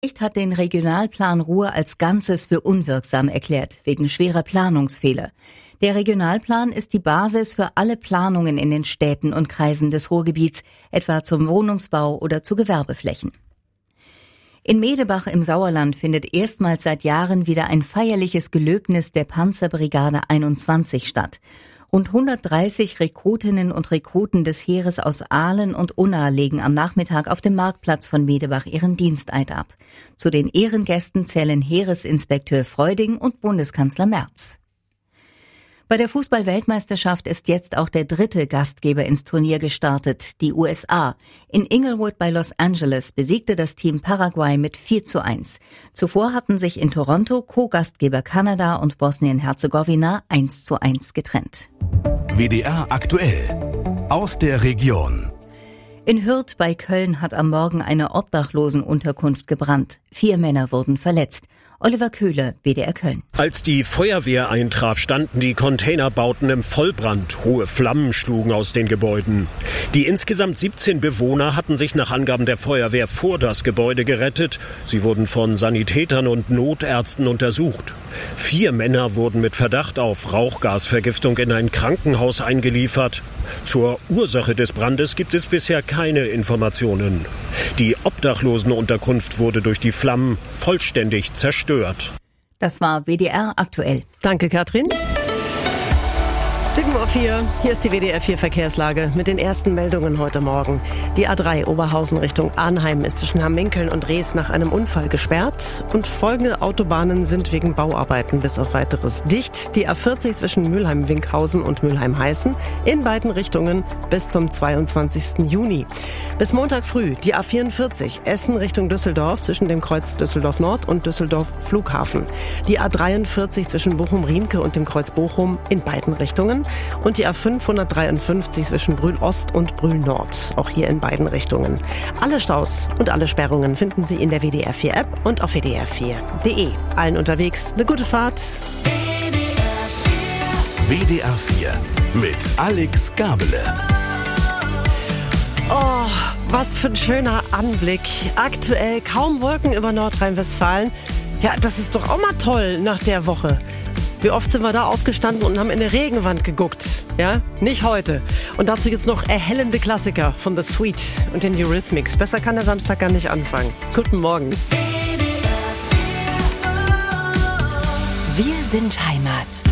Hat den Regionalplan Ruhr als Ganzes für unwirksam erklärt, wegen schwerer Planungsfehler. Der Regionalplan ist die Basis für alle Planungen in den Städten und Kreisen des Ruhrgebiets, etwa zum Wohnungsbau oder zu Gewerbeflächen. In Medebach im Sauerland findet erstmals seit Jahren wieder ein feierliches Gelöbnis der Panzerbrigade 21 statt. Rund 130 Rekrutinnen und Rekruten des Heeres aus Aalen und Unna legen am Nachmittag auf dem Marktplatz von Medebach ihren Diensteid ab. Zu den Ehrengästen zählen Heeresinspekteur Freuding und Bundeskanzler Merz. Bei der Fußball-Weltmeisterschaft ist jetzt auch der dritte Gastgeber ins Turnier gestartet, die USA. In Inglewood bei Los Angeles besiegte das Team Paraguay mit 4:1. Zuvor hatten sich in Toronto Co-Gastgeber Kanada und Bosnien-Herzegowina 1:1 getrennt. WDR aktuell aus der Region. In Hürth bei Köln hat am Morgen eine Obdachlosenunterkunft gebrannt. 4 Männer wurden verletzt. Oliver Köhler, WDR Köln. Als die Feuerwehr eintraf, standen die Containerbauten im Vollbrand. Hohe Flammen schlugen aus den Gebäuden. Die insgesamt 17 Bewohner hatten sich nach Angaben der Feuerwehr vor das Gebäude gerettet. Sie wurden von Sanitätern und Notärzten untersucht. 4 Männer wurden mit Verdacht auf Rauchgasvergiftung in ein Krankenhaus eingeliefert. Zur Ursache des Brandes gibt es bisher keine Informationen. Die Obdachlosenunterkunft wurde durch die Flammen vollständig zerstört. Das war WDR aktuell. Danke, Katrin. 7:04 Uhr, hier ist die WDR 4 Verkehrslage mit den ersten Meldungen heute Morgen. Die A3 Oberhausen Richtung Arnheim ist zwischen Hamminkeln und Rees nach einem Unfall gesperrt und folgende Autobahnen sind wegen Bauarbeiten bis auf weiteres dicht. Die A40 zwischen Mülheim-Winkhausen und Mülheim-Heißen in beiden Richtungen bis zum 22. Juni. Bis Montag früh die A44 Essen Richtung Düsseldorf zwischen dem Kreuz Düsseldorf Nord und Düsseldorf Flughafen. Die A43 zwischen Bochum-Riemke und dem Kreuz Bochum in beiden Richtungen. Und die A553 zwischen Brühl Ost und Brühl Nord, auch hier in beiden Richtungen. Alle Staus und alle Sperrungen finden Sie in der WDR 4 App und auf wdr4.de. Allen unterwegs eine gute Fahrt. WDR 4 mit Alex Gabele. Oh, was für ein schöner Anblick. Aktuell kaum Wolken über Nordrhein-Westfalen. Ja, das ist doch auch mal toll nach der Woche. Wie oft sind wir da aufgestanden und haben in eine Regenwand geguckt? Ja, nicht heute. Und dazu jetzt noch erhellende Klassiker von The Sweet und den Eurythmics. Besser kann der Samstag gar nicht anfangen. Guten Morgen. Wir sind Heimat.